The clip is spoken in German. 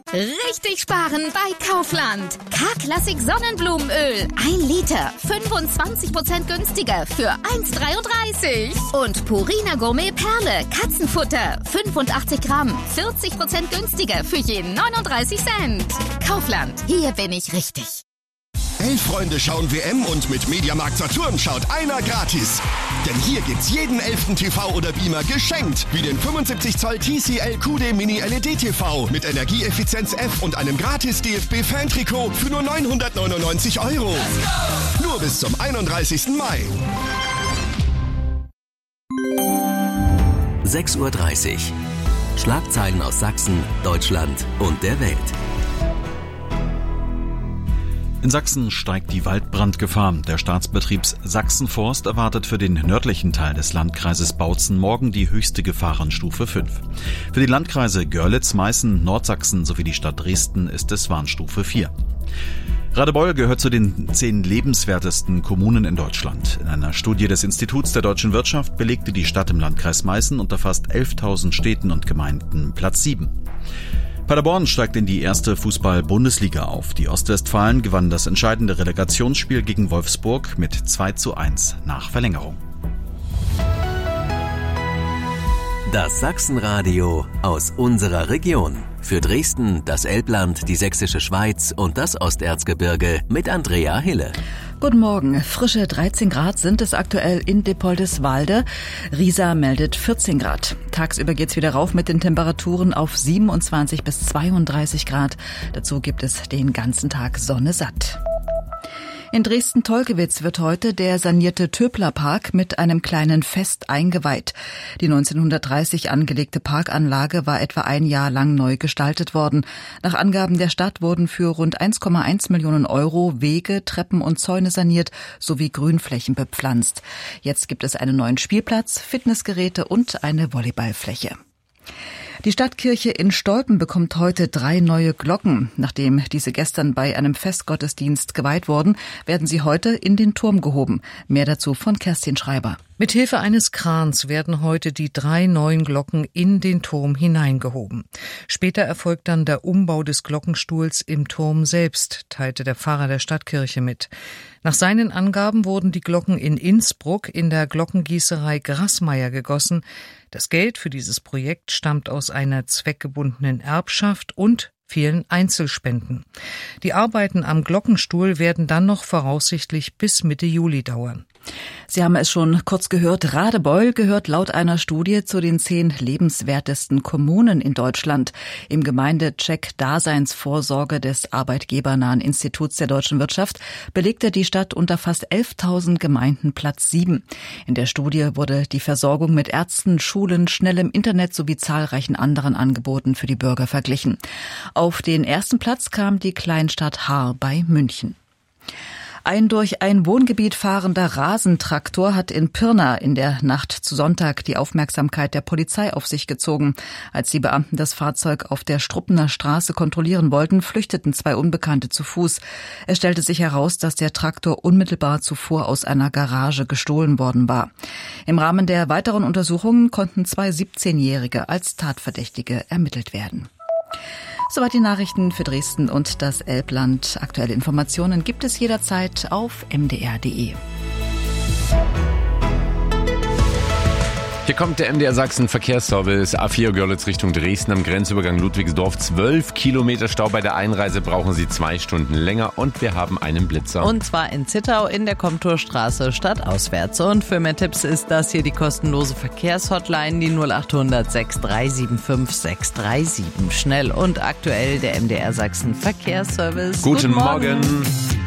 Richtig sparen bei Kaufland. K-Klassik Sonnenblumenöl. 1 Liter. 25% günstiger für 1,33. Und Purina Gourmet Perle. Katzenfutter. 85 Gramm. 40% günstiger für jeden 39 Cent. Kaufland. Hier bin ich richtig. 11 Freunde schauen WM und mit Mediamarkt Saturn schaut einer gratis. Denn hier gibt's jeden 11. TV oder Beamer geschenkt. Wie den 75 Zoll TCL QD Mini LED TV mit Energieeffizienz F und einem gratis DFB-Fan-Trikot für nur 999 €. Nur bis zum 31. Mai. 6:30 Uhr. Schlagzeilen aus Sachsen, Deutschland und der Welt. In Sachsen steigt die Waldbrandgefahr. Der Staatsbetrieb Sachsenforst erwartet für den nördlichen Teil des Landkreises Bautzen morgen die höchste Gefahrenstufe 5. Für die Landkreise Görlitz, Meißen, Nordsachsen sowie die Stadt Dresden ist es Warnstufe 4. Radebeul gehört zu den 10 lebenswertesten Kommunen in Deutschland. In einer Studie des Instituts der deutschen Wirtschaft belegte die Stadt im Landkreis Meißen unter fast 11.000 Städten und Gemeinden Platz 7. Paderborn steigt in die erste Fußball-Bundesliga auf. Die Ostwestfalen gewannen das entscheidende Relegationsspiel gegen Wolfsburg mit 2:1 nach Verlängerung. Das Sachsenradio aus unserer Region. Für Dresden, das Elbland, die Sächsische Schweiz und das Osterzgebirge mit Andrea Hille. Guten Morgen. Frische 13 Grad sind es aktuell in Dippoldiswalde. Riesa meldet 14 Grad. Tagsüber geht's wieder rauf mit den Temperaturen auf 27 bis 32 Grad. Dazu gibt es den ganzen Tag Sonne satt. In Dresden-Tolkewitz wird heute der sanierte Töpler-Park mit einem kleinen Fest eingeweiht. Die 1930 angelegte Parkanlage war etwa ein Jahr lang neu gestaltet worden. Nach Angaben der Stadt wurden für rund 1,1 Millionen € Wege, Treppen und Zäune saniert sowie Grünflächen bepflanzt. Jetzt gibt es einen neuen Spielplatz, Fitnessgeräte und eine Volleyballfläche. Die Stadtkirche in Stolpen bekommt heute 3 neue Glocken. Nachdem diese gestern bei einem Festgottesdienst geweiht wurden, werden sie heute in den Turm gehoben. Mehr dazu von Kerstin Schreiber. Mithilfe eines Krans werden heute die 3 neuen Glocken in den Turm hineingehoben. Später erfolgt dann der Umbau des Glockenstuhls im Turm selbst, teilte der Pfarrer der Stadtkirche mit. Nach seinen Angaben wurden die Glocken in Innsbruck in der Glockengießerei Grassmeier gegossen. Das Geld für dieses Projekt stammt aus einer zweckgebundenen Erbschaft und vielen Einzelspenden. Die Arbeiten am Glockenstuhl werden dann noch voraussichtlich bis Mitte Juli dauern. Sie haben es schon kurz gehört, Radebeul gehört laut einer Studie zu den 10 lebenswertesten Kommunen in Deutschland. Im Gemeindecheck Daseinsvorsorge des arbeitgebernahen Instituts der deutschen Wirtschaft belegte die Stadt unter fast 11.000 Gemeinden Platz 7. In der Studie wurde die Versorgung mit Ärzten, Schulen, schnellem Internet sowie zahlreichen anderen Angeboten für die Bürger verglichen. Auf den ersten Platz kam die Kleinstadt Haar bei München. Ein durch ein Wohngebiet fahrender Rasentraktor hat in Pirna in der Nacht zu Sonntag die Aufmerksamkeit der Polizei auf sich gezogen. Als die Beamten das Fahrzeug auf der Struppener Straße kontrollieren wollten, flüchteten 2 Unbekannte zu Fuß. Es stellte sich heraus, dass der Traktor unmittelbar zuvor aus einer Garage gestohlen worden war. Im Rahmen der weiteren Untersuchungen konnten 2 17-Jährige als Tatverdächtige ermittelt werden. Soweit die Nachrichten für Dresden und das Elbland. Aktuelle Informationen gibt es jederzeit auf mdr.de. Hier kommt der MDR Sachsen Verkehrsservice. A4 Görlitz Richtung Dresden am Grenzübergang Ludwigsdorf. 12 Kilometer Stau. Bei der Einreise brauchen Sie 2 Stunden länger und wir haben einen Blitzer. Und zwar in Zittau in der Komturstraße stadtauswärts. Und für mehr Tipps ist das hier die kostenlose Verkehrshotline, die 0800 6375 637. Schnell und aktuell der MDR Sachsen Verkehrsservice. Guten Morgen.